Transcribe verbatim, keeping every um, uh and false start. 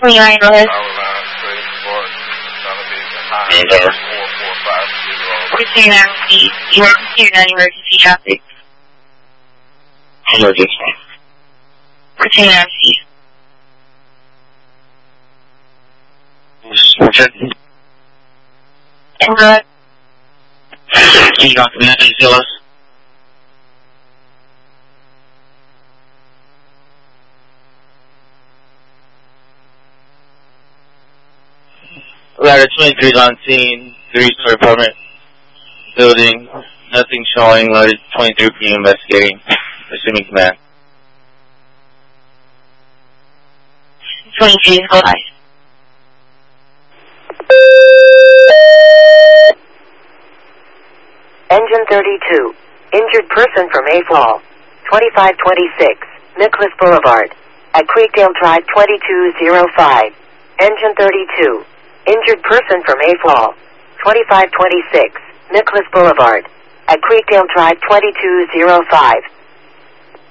twenty-nine, go ahead. twenty-nine, emergency or non-emergency traffic? Emergency. twenty-nine, C. Checking. And go ahead. Can you document these dealers? Ladder twenty-three is on scene, three-story apartment building, nothing showing, ladder twenty-three being investigating, assuming command. twenty-three, go ahead. Engine thirty-two, injured person from A F O L, twenty-five twenty-six, Nicholas Boulevard, at Creekdale Drive twenty-two oh five. Engine thirty-two, injured person from A F O L, twenty-five twenty-six, Nicholas Boulevard, at Creekdale Drive twenty-two oh five.